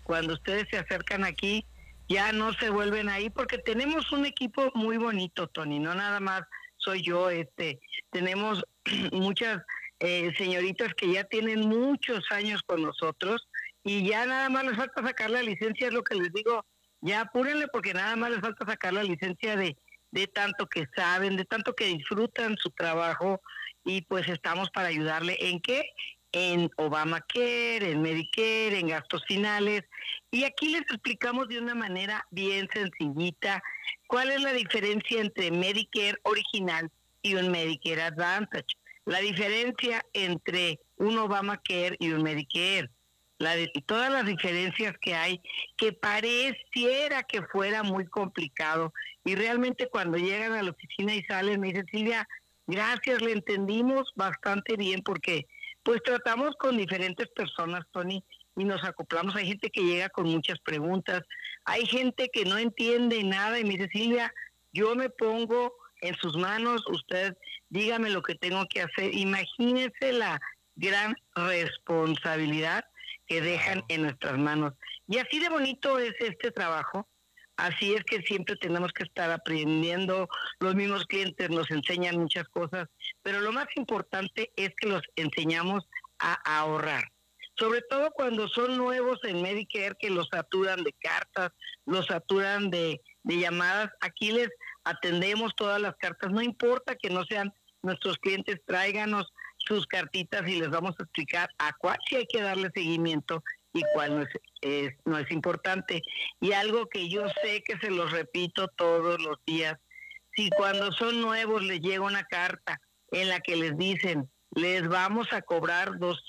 cuando ustedes se acercan aquí, ya no se vuelven ahí, porque tenemos un equipo muy bonito, Tony, no nada más soy yo, tenemos muchas señoritas que ya tienen muchos años con nosotros y ya nada más les falta sacar la licencia, es lo que les digo, ya apúrenle porque nada más les falta sacar la licencia de tanto que saben, de tanto que disfrutan su trabajo y pues estamos para ayudarle. ¿En qué? En Obamacare, en Medicare, en gastos finales. Y aquí les explicamos de una manera bien sencillita cuál es la diferencia entre Medicare original y un Medicare Advantage. La diferencia entre un Obamacare y un Medicare. Todas las diferencias que hay, que pareciera que fuera muy complicado. Y realmente cuando llegan a la oficina y salen, me dicen, Silvia, gracias, le entendimos bastante bien porque pues tratamos con diferentes personas, Tony, y nos acoplamos. Hay gente que llega con muchas preguntas, hay gente que no entiende nada y me dice, Silvia, yo me pongo en sus manos, usted dígame lo que tengo que hacer. Imagínese la gran responsabilidad que dejan en nuestras manos. Y así de bonito es este trabajo. Así es que siempre tenemos que estar aprendiendo, los mismos clientes nos enseñan muchas cosas, pero lo más importante es que los enseñamos a ahorrar. Sobre todo cuando son nuevos en Medicare, que los saturan de cartas, los saturan de llamadas. Aquí les atendemos todas las cartas, no importa que no sean nuestros clientes, tráiganos sus cartitas y les vamos a explicar a cuál sí hay que darle seguimiento y cuál no es importante. Y algo que yo sé que se los repito todos los días, si cuando son nuevos les llega una carta en la que les dicen, les vamos a cobrar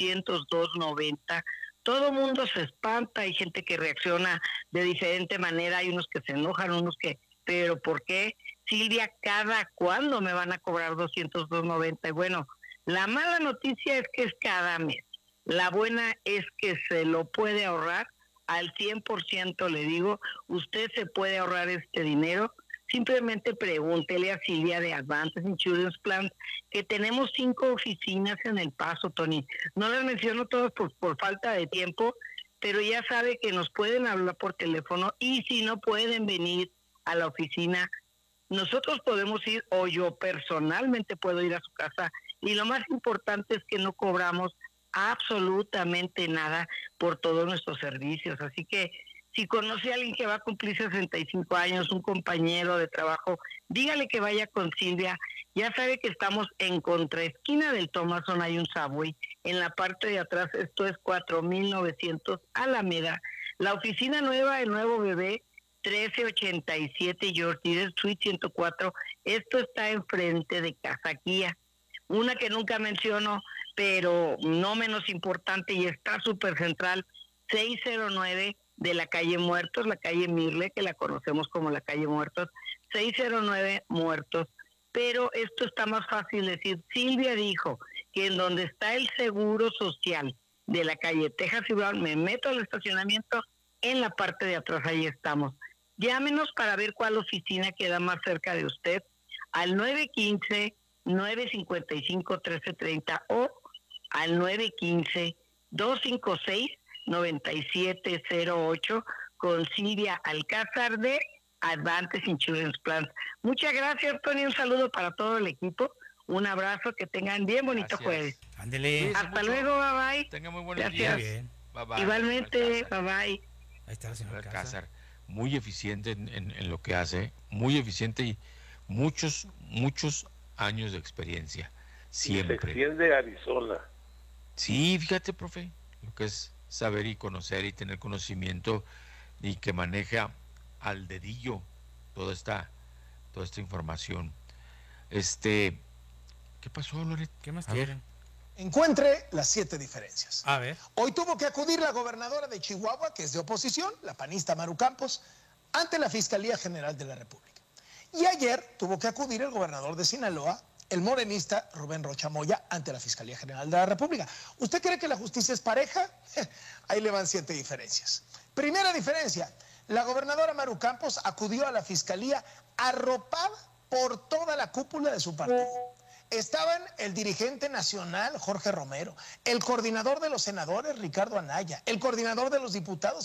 202.90, todo mundo se espanta, hay gente que reacciona de diferente manera, hay unos que se enojan, unos que, pero ¿por qué? Silvia, ¿cada cuándo me van a cobrar 202.90? Y bueno, la mala noticia es que es cada mes. La buena es que se lo puede ahorrar al 100%, le digo, usted se puede ahorrar este dinero. Simplemente pregúntele a Silvia de Advantage Insurance Plan, que tenemos 5 oficinas en El Paso, Tony. No las menciono todas por falta de tiempo, pero ya sabe que nos pueden hablar por teléfono y si no pueden venir a la oficina, nosotros podemos ir o yo personalmente puedo ir a su casa y lo más importante es que no cobramos absolutamente nada por todos nuestros servicios. Así que si conoce a alguien que va a cumplir 65 años, un compañero de trabajo, dígale que vaya con Silvia. Ya sabe que estamos en contraesquina del Thomason, hay un Subway. En la parte de atrás, esto es 4900 Alameda. La oficina nueva, el nuevo bebé, 1387 George Deere Street 104. Esto está enfrente de Casa Guía. Una que nunca menciono, pero no menos importante y está súper central, 609 de la calle Muertos, la calle Mirle, que la conocemos como la calle Muertos, 609 Muertos. Pero esto está más fácil decir. Silvia dijo que en donde está el seguro social de la calle Texas y Brown, me meto al estacionamiento, en la parte de atrás, ahí estamos. Llámenos para ver cuál oficina queda más cerca de usted al 915-955-1330 o al 915-256-9708 con Silvia Alcázar de Advantage Insurance Plans. Muchas gracias, Tony. Un saludo para todo el equipo. Un abrazo, que tengan bien bonito jueves. Ándele. Hasta luego, bye bye. Tenga muy buenos Gracias. días. Bien. Bye bye. Igualmente, Alcázar. bye bye. Ahí está la señora Alcázar. Muy eficiente en lo que hace, muy eficiente y muchos años de experiencia. Siempre. Y se extiende a Arizona. Sí, fíjate, profe, lo que es saber y conocer y tener conocimiento y que maneja al dedillo toda esta información. ¿Qué pasó, Loret? ¿Qué más A ver. quieren? Encuentre las 7 diferencias. A ver. Hoy tuvo que acudir la gobernadora de Chihuahua, que es de oposición, la panista Maru Campos, ante la Fiscalía General de la República. Y ayer tuvo que acudir el gobernador de Sinaloa, el morenista Rubén Rocha Moya, ante la Fiscalía General de la República. ¿Usted cree que la justicia es pareja? Ahí le van 7 diferencias. Primera diferencia, la gobernadora Maru Campos acudió a la Fiscalía arropada por toda la cúpula de su partido. Estaban el dirigente nacional Jorge Romero, el coordinador de los senadores Ricardo Anaya, el coordinador de los diputados